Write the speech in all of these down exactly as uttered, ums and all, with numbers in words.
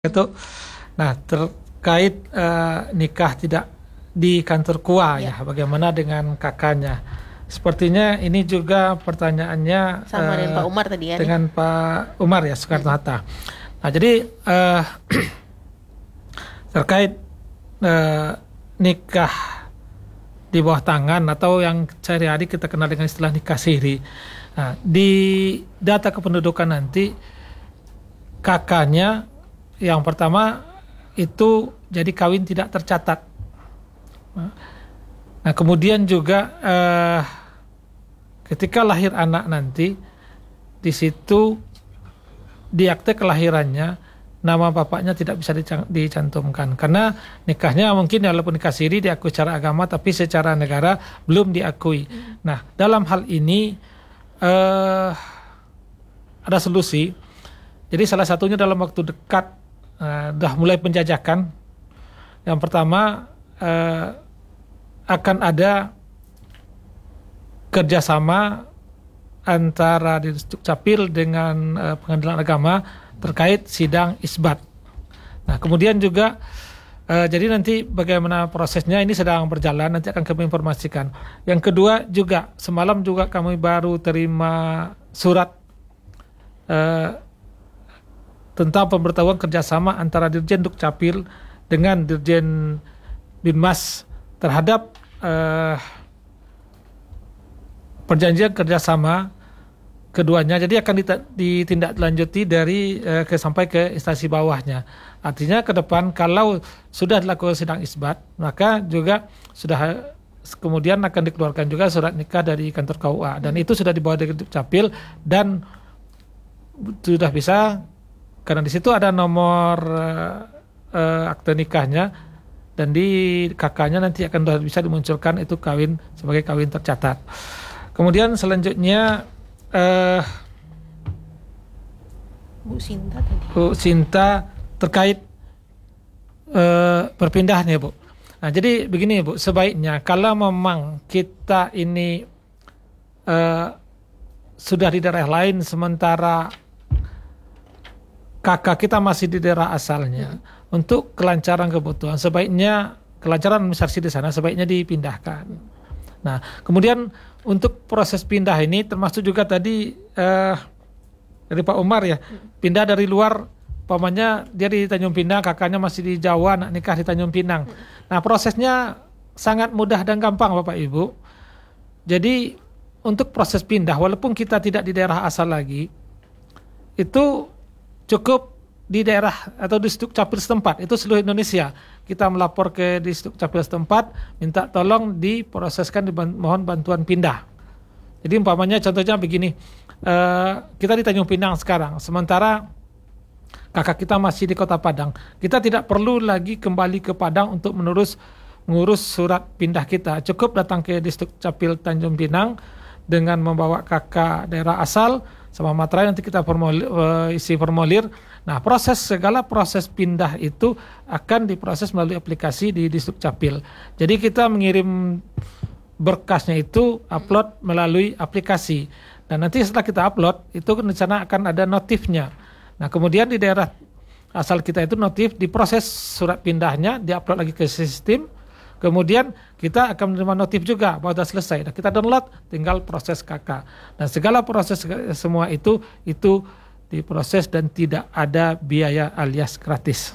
Itu, nah terkait uh, nikah tidak di kantor Kua ya. ya, bagaimana dengan kakaknya? Sepertinya ini juga pertanyaannya sama uh, dengan Pak Umar tadi ya. Dengan nih? Pak Umar ya Soekarno Hatta. Nah jadi uh, terkait uh, nikah di bawah tangan atau yang sehari-hari kita kenal dengan istilah nikah siri. Nah, di data kependudukan nanti kakaknya yang pertama itu jadi kawin tidak tercatat. Nah kemudian juga eh, ketika lahir anak nanti di situ di akte kelahirannya nama bapaknya tidak bisa dicantumkan karena nikahnya mungkin walaupun nikah siri diakui secara agama tapi secara negara belum diakui. Nah dalam hal ini eh, ada solusi. Jadi salah satunya dalam waktu dekat Uh, dah mulai penjajakan. Yang pertama uh, akan ada kerjasama antara Dukcapil dengan uh, Pengadilan Agama terkait sidang isbat. Nah kemudian juga uh, jadi nanti bagaimana prosesnya ini sedang berjalan, nanti akan kami informasikan. Yang kedua juga semalam juga kami baru terima surat uh, tentang pemberitahuan kerjasama antara Dirjen Dukcapil dengan Dirjen Binmas terhadap uh, perjanjian kerjasama keduanya. Jadi akan ditindaklanjuti dari uh, ke sampai ke instansi bawahnya. Artinya ke depan kalau sudah dilakukan sidang isbat, maka juga sudah kemudian akan dikeluarkan juga surat nikah dari kantor K U A dan itu sudah dibawa dari Dukcapil dan sudah bisa. Karena di situ ada nomor uh, uh, akte nikahnya dan di kakaknya nanti akan bisa dimunculkan itu kawin sebagai kawin tercatat. Kemudian selanjutnya uh, Bu Sinta tadi. Bu Sinta terkait uh, perpindahannya Bu. Nah jadi begini Bu, sebaiknya kalau memang kita ini uh, sudah di daerah lain sementara kakak kita masih di daerah asalnya, hmm. untuk kelancaran kebutuhan sebaiknya kelancaran administrasi di sana sebaiknya dipindahkan. Nah, kemudian untuk proses pindah ini termasuk juga tadi eh, dari Pak Umar ya, pindah dari luar, pamannya dia di Tanjung Pinang, kakaknya masih di Jawa, anak nikah di Tanjung Pinang. Nah, prosesnya sangat mudah dan gampang Bapak Ibu. Jadi untuk proses pindah, walaupun kita tidak di daerah asal lagi, itu cukup di daerah atau di Dukcapil setempat, itu seluruh Indonesia. Kita melapor ke di Dukcapil setempat, minta tolong diproseskan, dimohon bantuan pindah. Jadi umpamanya contohnya begini, uh, kita di Tanjung Pinang sekarang, sementara kakak kita masih di Kota Padang. Kita tidak perlu lagi kembali ke Padang untuk menurus mengurus surat pindah kita. Cukup datang ke Dukcapil Tanjung Pinang dengan membawa kakak daerah asal sama materai, nanti kita formulir, uh, isi formulir. Nah proses segala proses pindah itu akan diproses melalui aplikasi di Dukcapil. Jadi kita mengirim berkasnya itu upload melalui aplikasi dan nanti setelah kita upload itu di sana akan ada notifnya. Nah kemudian di daerah asal kita itu notif, diproses surat pindahnya, diupload lagi ke sistem. Kemudian kita akan menerima notif juga bahwa sudah selesai. Nah, kita download, tinggal proses K K. Dan segala proses semua itu itu diproses dan tidak ada biaya alias gratis.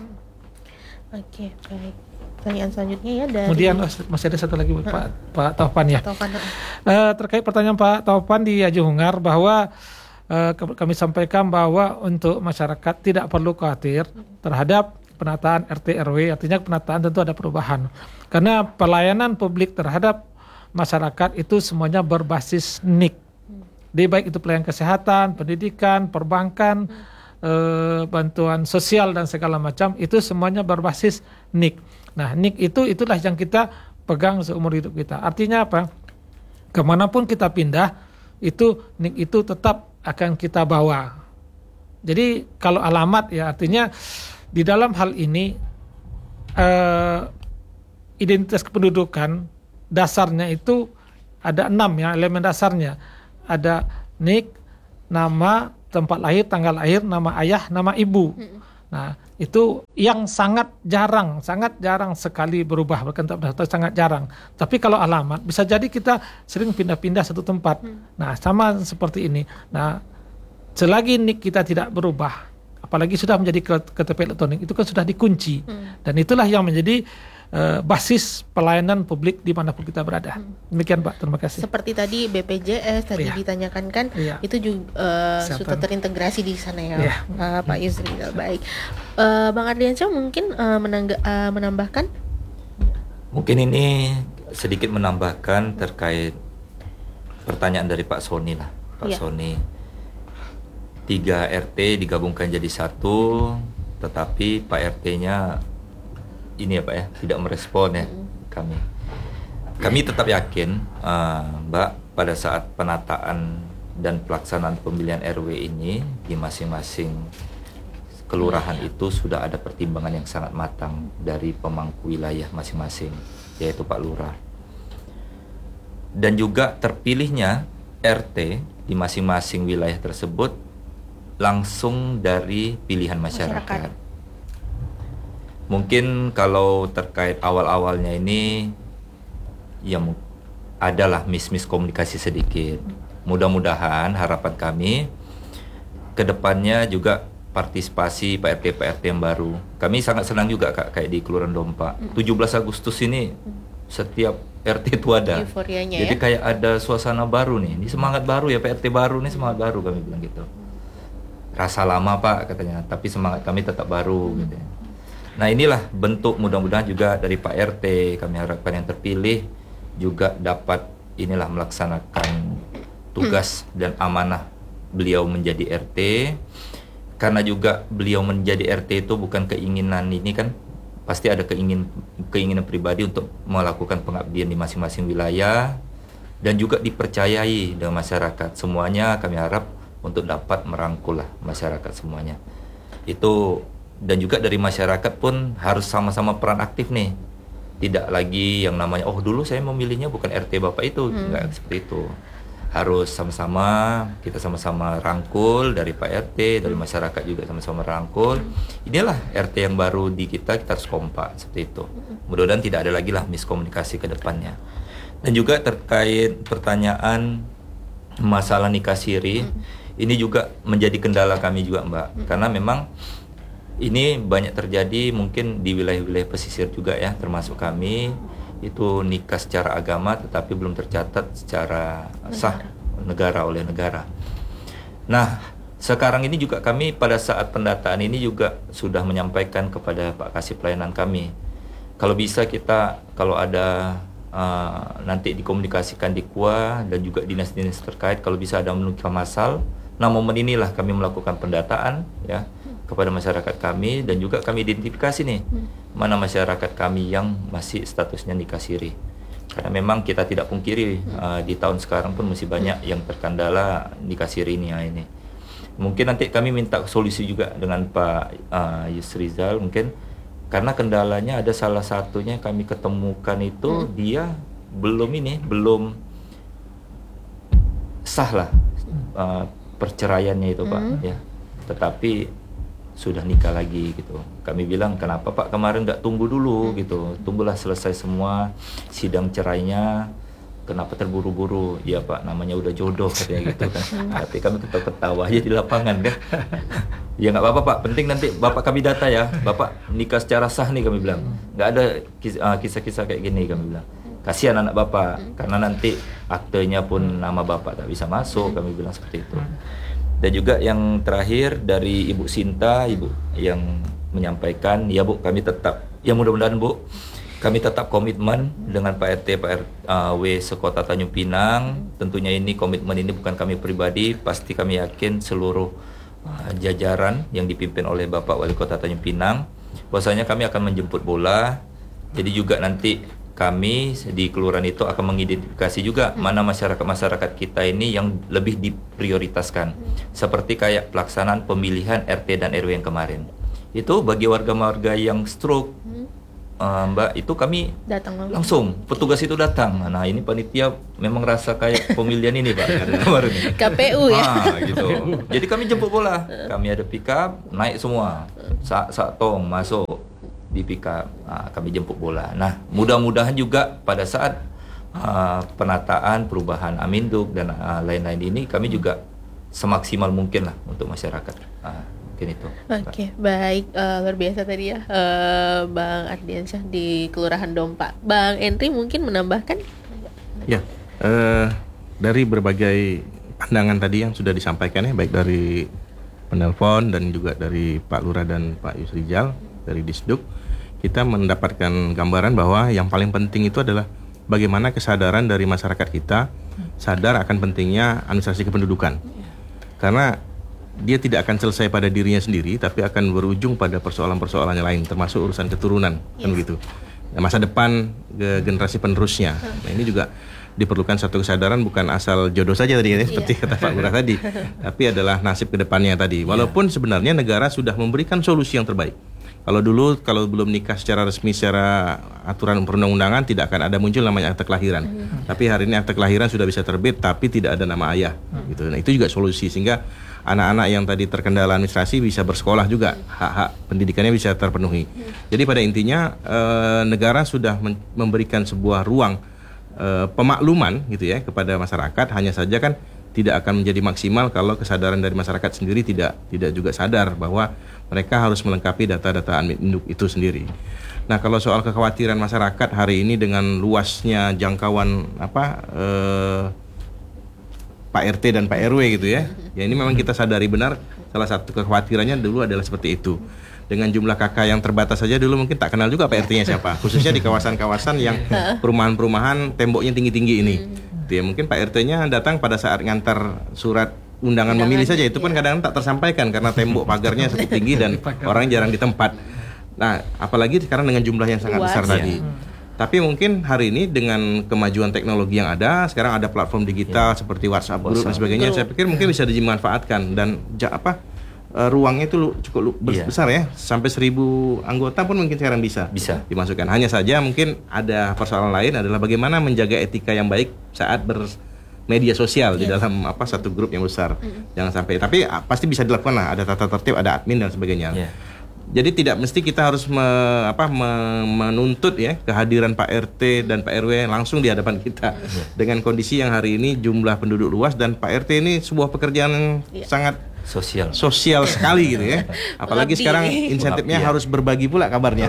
Oke, baik. Pertanyaan selanjutnya ya dari. Kemudian oh, masih ada satu lagi uh, Pak Pak Taufan ya. Taufan. Uh, terkait pertanyaan Pak Taufan di Ajungar bahwa uh, kami sampaikan bahwa untuk masyarakat tidak perlu khawatir terhadap penataan R T R W, artinya penataan tentu ada perubahan. Karena pelayanan publik terhadap masyarakat itu semuanya berbasis N I K. Di baik itu pelayanan kesehatan, pendidikan, perbankan, eh, bantuan sosial dan segala macam itu semuanya berbasis N I K. Nah, N I K itu itulah yang kita pegang seumur hidup kita. Artinya apa? Kemanapun kita pindah, itu N I K itu tetap akan kita bawa. Jadi kalau alamat ya artinya di dalam hal ini uh, identitas kependudukan dasarnya itu ada enam ya elemen dasarnya. Ada N I K, nama, tempat lahir, tanggal lahir, nama ayah, nama ibu. Nah, itu yang sangat jarang, sangat jarang sekali berubah, bahkan tak berubah, sangat jarang. Tapi kalau alamat, bisa jadi kita sering pindah-pindah satu tempat. Hmm. Nah, sama seperti ini. Nah, selagi nik kita tidak berubah, apalagi sudah menjadi K T P elektronik, itu kan sudah dikunci. Hmm. Dan itulah yang menjadi uh, basis pelayanan publik dimanapun kita berada. Hmm. Demikian Pak, terima kasih. Seperti tadi B P J S tadi iya. ditanyakan kan, iya. itu juga uh, sudah terintegrasi di sana ya, iya. uh, Pak Yusri. Baik, uh, Bang Ardiansyah mungkin uh, menangga, uh, menambahkan? Mungkin ini sedikit menambahkan terkait pertanyaan dari Pak Sony lah, Pak iya. Sony. Tiga R T digabungkan jadi satu, tetapi Pak R T-nya ini ya Pak ya, tidak merespon ya kami. Kami tetap yakin uh, Mbak, pada saat penataan dan pelaksanaan pemilihan R W ini di masing-masing kelurahan itu sudah ada pertimbangan yang sangat matang dari pemangku wilayah masing-masing, yaitu Pak Lurah. Dan juga terpilihnya R T di masing-masing wilayah tersebut langsung dari pilihan masyarakat. masyarakat. Mungkin kalau terkait awal-awalnya ini ya adalah mis-mis komunikasi sedikit. Mudah-mudahan harapan kami ke depannya juga partisipasi Pak R T Pak R T yang baru. Kami sangat senang juga Kak, kayak di Kelurahan Dompa. tujuh belas Agustus ini setiap R T itu ada. Euforianya, jadi ya? kayak ada suasana baru nih. Ini semangat baru ya, Pak R T baru nih, semangat baru kami bilang gitu. Rasa lama Pak katanya, tapi semangat kami tetap baru hmm. gitu. Nah inilah bentuk, mudah-mudahan juga dari Pak R T kami harapkan yang terpilih juga dapat inilah melaksanakan tugas hmm. dan amanah beliau menjadi R T. Karena juga beliau menjadi R T itu bukan keinginan ini kan, pasti ada keingin, keinginan pribadi untuk melakukan pengabdian di masing-masing wilayah dan juga dipercayai dengan masyarakat. Semuanya kami harap untuk dapat merangkul lah masyarakat semuanya. Itu, dan juga dari masyarakat pun harus sama-sama peran aktif nih. Tidak lagi yang namanya, oh dulu saya memilihnya bukan R T Bapak itu, hmm. enggak seperti itu. Harus sama-sama, kita sama-sama rangkul dari Pak R T, dari masyarakat juga sama-sama rangkul. Inilah R T yang baru di kita, kita harus kompak seperti itu. Mudah-mudahan tidak ada lagi lah miskomunikasi ke depannya. Dan juga terkait pertanyaan masalah nikah siri, hmm. ini juga menjadi kendala kami juga Mbak, hmm. karena memang ini banyak terjadi mungkin di wilayah-wilayah pesisir juga ya, termasuk kami itu nikah secara agama tetapi belum tercatat secara sah negara oleh negara. Nah sekarang ini juga kami pada saat pendataan ini juga sudah menyampaikan kepada Pak Kasih Pelayanan kami, kalau bisa kita kalau ada uh, nanti dikomunikasikan di K U A dan juga dinas-dinas terkait, kalau bisa ada menikah massal. Nah momen inilah kami melakukan pendataan ya kepada masyarakat kami dan juga kami identifikasi nih hmm. mana masyarakat kami yang masih statusnya nikah siri. Karena memang kita tidak pungkiri hmm. uh, di tahun sekarang pun masih banyak yang terkendala nikah siri ini ya ini. Mungkin nanti kami minta solusi juga dengan Pak uh, Yusrizal mungkin, karena kendalanya ada salah satunya kami ketemukan itu hmm. dia belum ini belum sah lah uh, perceraiannya itu hmm. Pak ya, tetapi sudah nikah lagi gitu. Kami bilang kenapa Pak kemarin nggak tunggu dulu hmm. gitu, tunggulah selesai semua sidang cerainya, kenapa terburu-buru? Ya Pak namanya udah jodoh katanya gitu kan. Tapi kami ketawa-ketawa aja di lapangan kan. Ya nggak apa-apa Pak, penting nanti Bapak kami data ya, Bapak nikah secara sah nih kami bilang, nggak ada kis- uh, kisah-kisah kayak gini kami bilang. Kasihan anak Bapak, hmm. karena nanti aktenya pun nama Bapak tak bisa masuk, kami bilang seperti itu. Dan juga yang terakhir dari Ibu Sinta, Ibu yang menyampaikan, ya Bu kami tetap, ya mudah-mudahan Bu, kami tetap komitmen dengan Pak R T, Pak R W Sekota Tanjung Pinang. Tentunya ini komitmen ini bukan kami pribadi, pasti kami yakin seluruh uh, jajaran yang dipimpin oleh Bapak Wali Kota Tanjung Pinang, bahwasanya kami akan menjemput bola. Jadi juga nanti kami di kelurahan itu akan mengidentifikasi juga hmm. mana masyarakat-masyarakat kita ini yang lebih diprioritaskan. Hmm. Seperti kayak pelaksanaan pemilihan R T dan R W yang kemarin. Itu bagi warga-warga yang stroke, hmm. uh, Mbak, itu kami datang langsung. langsung petugas itu datang. Nah ini panitia memang rasa kayak pemilihan ini Pak kemarin. K P U ya. Ah, gitu. Jadi kami jemput bola, kami ada pick up, naik semua, sak sak tong masuk di pick up, nah, kami jemput bola. Nah mudah-mudahan juga pada saat uh, penataan perubahan Aminduk dan uh, lain-lain ini kami juga semaksimal mungkin lah untuk masyarakat. Uh, mungkin itu. Oke, okay, baik, uh, luar biasa tadi ya, uh, Bang Ardiansyah di Kelurahan Dompa. Bang Henry mungkin menambahkan? Ya, uh, dari berbagai pandangan tadi yang sudah disampaikan ya, baik dari penelpon dan juga dari Pak Lurah dan Pak Yusrijal dari Disduk, kita mendapatkan gambaran bahwa yang paling penting itu adalah bagaimana kesadaran dari masyarakat kita sadar akan pentingnya administrasi kependudukan. Karena dia tidak akan selesai pada dirinya sendiri, tapi akan berujung pada persoalan-persoalan yang lain, termasuk urusan keturunan, yes. kan begitu. Nah, masa depan ke generasi penerusnya. Nah, ini juga diperlukan satu kesadaran, bukan asal jodoh saja tadi, ya, seperti yeah. kata Pak Lurah tadi, tapi adalah nasib ke depannya tadi. Walaupun yeah. sebenarnya negara sudah memberikan solusi yang terbaik. Kalau dulu, kalau belum nikah secara resmi, secara aturan perundang-undangan, tidak akan ada muncul namanya akte kelahiran. Mm. Tapi hari ini akte kelahiran sudah bisa terbit, tapi tidak ada nama ayah. Mm. Gitu. Nah, itu juga solusi, sehingga anak-anak yang tadi terkendala administrasi bisa bersekolah juga, hak-hak pendidikannya bisa terpenuhi. Mm. Jadi pada intinya, e, negara sudah men- memberikan sebuah ruang e, pemakluman gitu ya kepada masyarakat. Hanya saja kan tidak akan menjadi maksimal kalau kesadaran dari masyarakat sendiri tidak tidak juga sadar bahwa mereka harus melengkapi data-data Aminduk itu sendiri. Nah, kalau soal kekhawatiran masyarakat hari ini dengan luasnya jangkauan apa eh, Pak R T dan Pak R W gitu ya, ya ini memang kita sadari benar salah satu kekhawatirannya dulu adalah seperti itu. Dengan jumlah K K yang terbatas saja dulu mungkin tak kenal juga Pak R T-nya siapa, khususnya di kawasan-kawasan yang perumahan-perumahan temboknya tinggi-tinggi ini. Ya, mungkin Pak R T-nya datang pada saat ngantar surat undangan, undangan memilih saja, itu pun iya. kadang-kadang tak tersampaikan karena tembok pagarnya cukup tinggi dan orang jarang di tempat. Nah, apalagi sekarang dengan jumlah yang sangat Luas, besar ya. tadi. Hmm. Tapi mungkin hari ini dengan kemajuan teknologi yang ada, sekarang ada platform digital ya. seperti WhatsApp, WhatsApp group dan sebagainya. Group. Saya pikir mungkin bisa dimanfaatkan dan ja, apa uh, ruangnya itu cukup ya. besar ya, sampai seribu anggota pun mungkin sekarang bisa, bisa dimasukkan. Hanya saja mungkin ada persoalan lain adalah bagaimana menjaga etika yang baik saat bermedia sosial yes. di dalam apa satu grup yang besar. Mm. Jangan sampai, tapi ah, pasti bisa dilakukan lah, ada tata tertib, ada admin dan sebagainya. Yeah. Jadi tidak mesti kita harus me, apa, me, menuntut ya kehadiran Pak R T dan Pak R W langsung di hadapan kita. Yeah. Dengan kondisi yang hari ini jumlah penduduk luas dan Pak R T ini sebuah pekerjaan yang yeah. sangat sosial sosial sekali gitu ya. Apalagi Lebih. sekarang insentifnya Lebih, ya. harus berbagi pula kabarnya.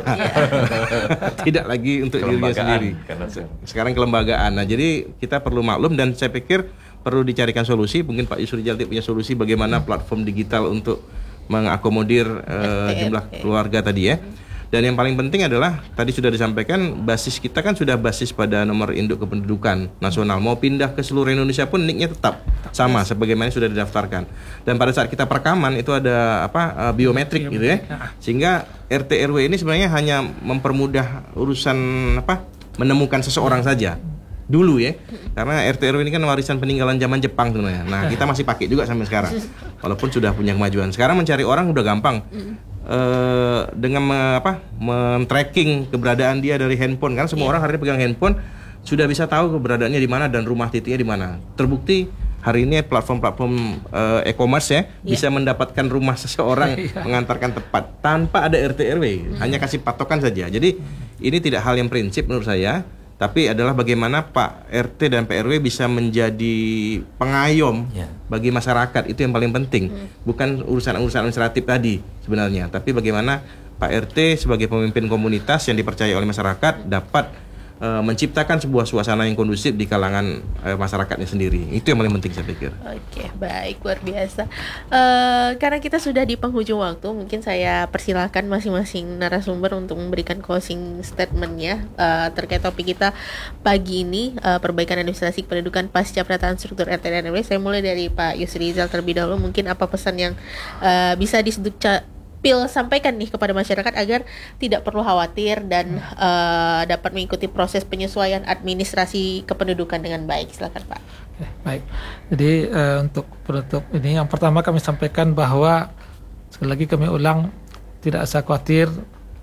Tidak lagi untuk dirinya sendiri. Sekarang kelembagaan. Nah, jadi kita perlu maklum dan saya pikir perlu dicarikan solusi. Mungkin Pak Yusrijal punya solusi bagaimana platform digital untuk mengakomodir uh, jumlah keluarga tadi ya. Dan yang paling penting adalah tadi sudah disampaikan basis kita kan sudah basis pada nomor induk kependudukan nasional. Mau pindah ke seluruh Indonesia pun niknya tetap sama sebagaimana sudah didaftarkan. Dan pada saat kita perekaman itu ada apa uh, biometrik gitu ya. Sehingga R T R W ini sebenarnya hanya mempermudah urusan apa menemukan seseorang saja. Dulu ya, karena R T R W ini kan warisan peninggalan zaman Jepang sebenarnya. Nah, kita masih pakai juga sampai sekarang, walaupun sudah punya kemajuan. Sekarang mencari orang udah gampang, e, dengan me, apa, men-tracking keberadaan dia dari handphone. Kan semua yeah. orang hari ini pegang handphone, sudah bisa tahu keberadaannya di mana dan rumah titiknya di mana. Terbukti hari ini platform-platform uh, e-commerce ya yeah. bisa mendapatkan rumah seseorang mengantarkan tepat tanpa ada R T R W, hmm. hanya kasih patokan saja. Jadi ini tidak hal yang prinsip menurut saya. Tapi adalah bagaimana Pak R T dan Pak R W bisa menjadi pengayom yeah. bagi masyarakat. Itu yang paling penting. Mm. Bukan urusan-urusan administratif tadi sebenarnya. Tapi bagaimana Pak R T sebagai pemimpin komunitas yang dipercaya oleh masyarakat dapat uh, menciptakan sebuah suasana yang kondusif di kalangan uh, masyarakatnya sendiri. Itu yang paling penting saya pikir. Oke, baik, luar biasa. Uh, karena kita sudah di penghujung waktu, mungkin saya persilakan masing-masing narasumber untuk memberikan closing statement-nya uh, terkait topik kita pagi ini, uh, perbaikan administrasi kependudukan pasca penataan struktur R T dan R W. Saya mulai dari Pak Yusrijal terlebih dahulu. Mungkin apa pesan yang uh, bisa Disdukcapil sampaikan nih kepada masyarakat agar tidak perlu khawatir dan uh, dapat mengikuti proses penyesuaian administrasi kependudukan dengan baik. Silakan Pak. Oke, baik. Jadi uh, untuk penutup ini yang pertama kami sampaikan bahwa sekali lagi kami ulang tidak usah khawatir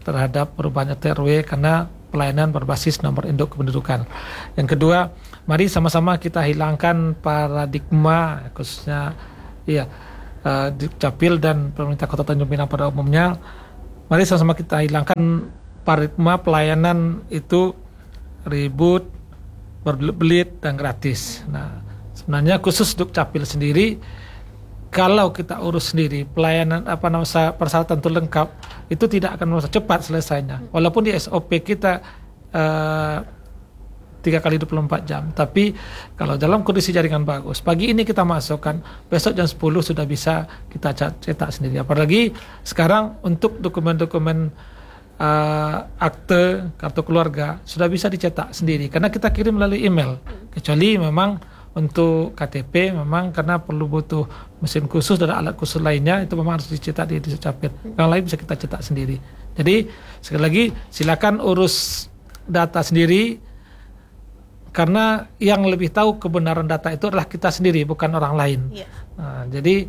terhadap perubahan R T R W karena pelayanan berbasis nomor induk kependudukan. Yang kedua, mari sama-sama kita hilangkan paradigma khususnya iya uh, di Dukcapil dan pemerintah Kota Tanjung Pinang pada umumnya. Mari sama-sama kita hilangkan paradigma pelayanan itu ribut, berbelit dan gratis. Nah, sebenarnya khusus Dukcapil sendiri, kalau kita urus sendiri pelayanan apa namanya persyaratan itu lengkap, itu tidak akan merasa cepat selesainya. Walaupun di S O P kita uh, tiga kali dua puluh empat jam, tapi kalau dalam kondisi jaringan bagus, pagi ini kita masukkan, besok jam sepuluh sudah bisa kita cetak sendiri. Apalagi sekarang untuk dokumen-dokumen uh, akte kartu keluarga sudah bisa dicetak sendiri karena kita kirim melalui email. Kecuali memang untuk K T P memang karena perlu butuh mesin khusus dan alat khusus lainnya, itu memang harus dicetak di Dukcapil. Yang lain bisa kita cetak sendiri. Jadi sekali lagi silakan urus data sendiri, karena yang lebih tahu kebenaran data itu adalah kita sendiri, bukan orang lain. Yeah. Nah, jadi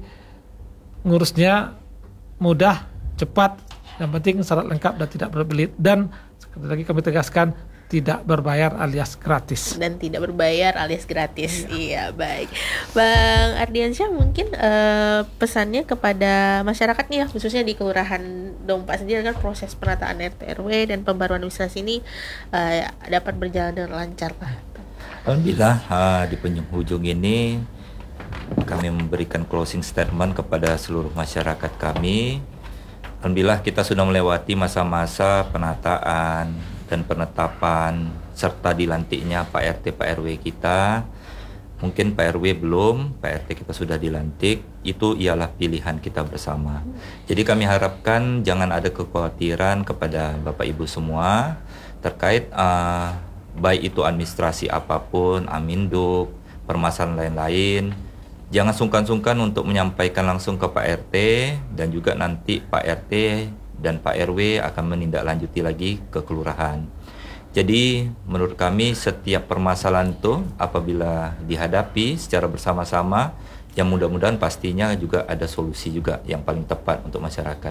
ngurusnya mudah, cepat, yang penting syarat lengkap dan tidak berbelit. Dan sekali lagi kami tegaskan, tidak berbayar alias gratis. Dan tidak berbayar alias gratis. Iya, iya baik. Bang Ardiansyah, mungkin uh, pesannya kepada masyarakat nih ya, khususnya di Kelurahan Dompa sendiri kan proses penataan R T R W dan pembaruan administrasi ini uh, dapat berjalan dengan lancar Pak. Alhamdulillah uh, di penghujung ini kami memberikan closing statement kepada seluruh masyarakat kami. Alhamdulillah kita sudah melewati masa-masa penataan dan penetapan serta dilantiknya Pak R T Pak R W kita. Mungkin Pak R W belum, Pak R T kita sudah dilantik. Itu ialah pilihan kita bersama. Jadi kami harapkan jangan ada kekhawatiran kepada Bapak Ibu semua terkait uh, baik itu administrasi apapun, Aminduk, permasalahan lain-lain. Jangan sungkan-sungkan untuk menyampaikan langsung ke Pak R T, dan juga nanti Pak R T dan Pak R W akan menindaklanjuti lagi ke kelurahan. Jadi menurut kami setiap permasalahan itu apabila dihadapi secara bersama-sama, yang mudah-mudahan pastinya juga ada solusi juga yang paling tepat untuk masyarakat.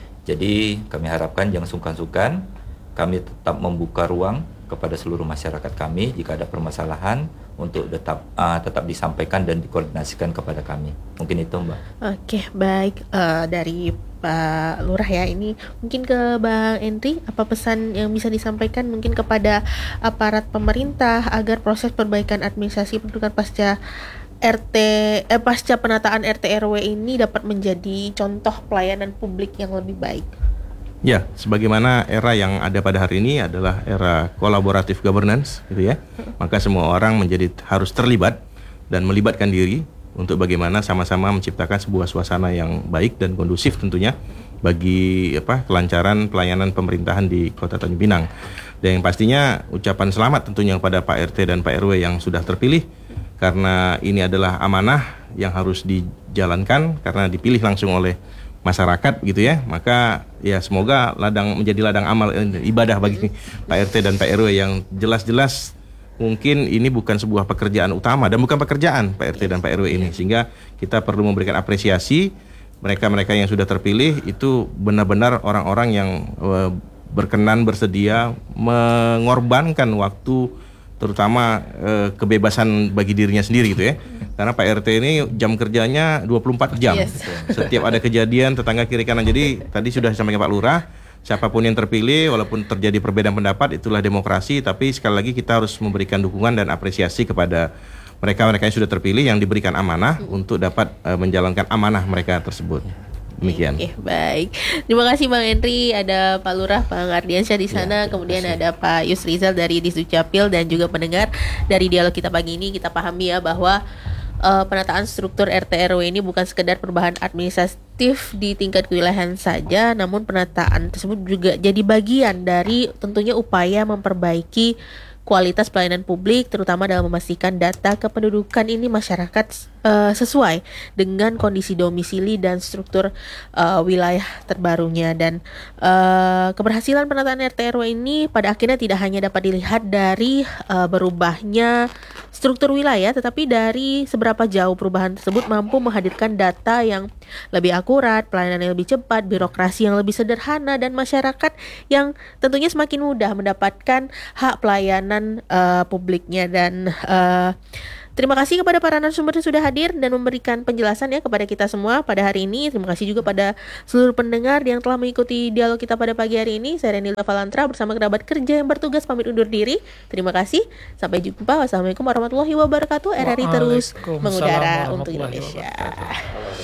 Jadi kami harapkan jangan sungkan-sungkan, kami tetap membuka ruang kepada seluruh masyarakat kami jika ada permasalahan untuk tetap uh, tetap disampaikan dan dikoordinasikan kepada kami. Mungkin itu Mbak. Oke, baik. Uh, dari Pak Lurah ya, ini mungkin ke Bang Henry, apa pesan yang bisa disampaikan mungkin kepada aparat pemerintah agar proses perbaikan administrasi pendudukan pasca R T eh, pasca penataan R T R W ini dapat menjadi contoh pelayanan publik yang lebih baik? Ya, sebagaimana era yang ada pada hari ini adalah era collaborative governance, gitu ya. Maka semua orang menjadi harus terlibat dan melibatkan diri untuk bagaimana sama-sama menciptakan sebuah suasana yang baik dan kondusif tentunya bagi apa kelancaran pelayanan pemerintahan di Kota Tanjung Pinang. Dan yang pastinya ucapan selamat tentunya kepada Pak R T dan Pak R W yang sudah terpilih, karena ini adalah amanah yang harus dijalankan karena dipilih langsung oleh masyarakat gitu ya. Maka ya semoga ladang menjadi ladang amal ibadah bagi Pak R T dan Pak R W yang jelas-jelas mungkin ini bukan sebuah pekerjaan utama dan bukan pekerjaan Pak R T dan Pak R W ini, sehingga kita perlu memberikan apresiasi mereka-mereka yang sudah terpilih itu benar-benar orang-orang yang uh, berkenan bersedia mengorbankan waktu, terutama uh, kebebasan bagi dirinya sendiri gitu ya. Karena Pak R T ini jam kerjanya dua puluh empat jam. Yes. Setiap ada kejadian tetangga kiri kanan. Jadi tadi sudah disampaikan Pak Lurah, siapapun yang terpilih walaupun terjadi perbedaan pendapat itulah demokrasi, tapi sekali lagi kita harus memberikan dukungan dan apresiasi kepada mereka-mereka yang sudah terpilih yang diberikan amanah hmm. untuk dapat uh, menjalankan amanah mereka tersebut. Demikian. Oke, baik. Terima kasih Bang Henry, ada Pak Lurah, Bang Ardiansyah di sana, ya, kemudian kasih. Ada Pak Yusrizal dari Dukcapil, dan juga pendengar dari dialog kita pagi ini kita pahami ya bahwa uh, penataan struktur R T R W ini bukan sekedar perubahan administratif di tingkat kewilayahan saja, namun penataan tersebut juga jadi bagian dari tentunya upaya memperbaiki kualitas pelayanan publik, terutama dalam memastikan data kependudukan ini masyarakat uh, sesuai dengan kondisi domisili dan struktur uh, wilayah terbarunya. Dan uh, keberhasilan penataan R T R W ini pada akhirnya tidak hanya dapat dilihat dari uh, berubahnya struktur wilayah, tetapi dari seberapa jauh perubahan tersebut mampu menghadirkan data yang lebih akurat, pelayanan yang lebih cepat, birokrasi yang lebih sederhana, dan masyarakat yang tentunya semakin mudah mendapatkan hak pelayanan uh, publiknya. Dan uh, terima kasih kepada para narasumber yang sudah hadir dan memberikan penjelasan ya kepada kita semua pada hari ini. Terima kasih juga pada seluruh pendengar yang telah mengikuti dialog kita pada pagi hari ini. Saya Renilda Valantra bersama kerabat kerja yang bertugas pamit undur diri. Terima kasih. Sampai jumpa. Wassalamualaikum warahmatullahi wabarakatuh. R R I terus mengudara untuk Indonesia.